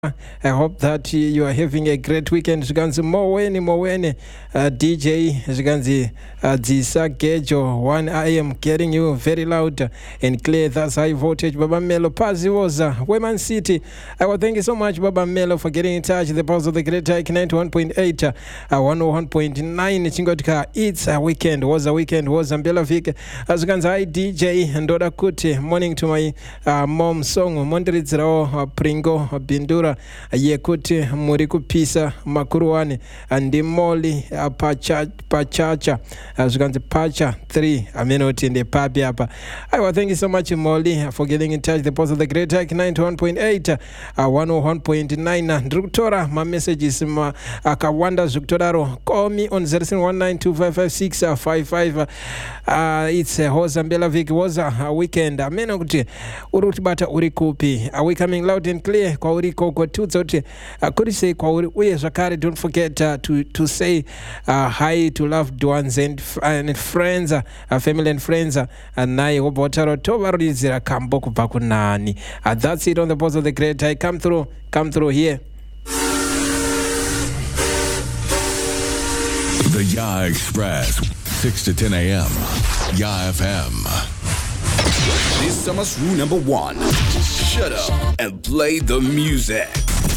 I hope that you are having a great weekend. Zvikanzi moweni DJ zvikanzi Dzisa Gejo 1 I am getting you very loud and clear. That's high voltage. Baba Melo Paziwoza Weman City. Thank you so much Baba Melo for getting in touch. The pulse of the great hike 91.8 101.9 Chingotka. It's a weekend. Was a Mbela Vik. Zvikanzi hi DJ Ndoda Kuti. Morning to my mom song Mondridzrao Pringo Bindura yekuti muri kupisa makuruwane ndimoli pachacha zvikanzi pacha 3 amenoti ndepapi apa. Thank you so much Molly for getting in touch. The pulse of the great hike 91.8 101.9 ndiri kutora mamessages akawanda zvekutodaro. Call me on 0719255655. It's Hoza Mbela Vik. Hoza weekend amene kuti uri kutibata uri kupi. Are we coming loud and clear kwauri koko tutsa kuti kuri sei kwauri uye zvakare don't forget to say hi to loved ones and friends, family and friends, naye wobva wataura tovaruridzira kambo kubva kunani. That's it on the pulse of the great. I come through here. The Ya Express, 6 to 10 a.m. Ya FM. This summer's rule number 1. Shut up and play the music.